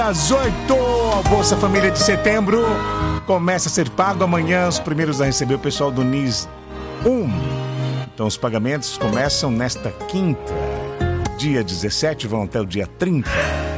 Às 8, a Bolsa Família de setembro começa a ser pago amanhã. Os primeiros a receber o pessoal do NIS 1. Então os pagamentos começam nesta quinta, dia 17, vão até o dia 30.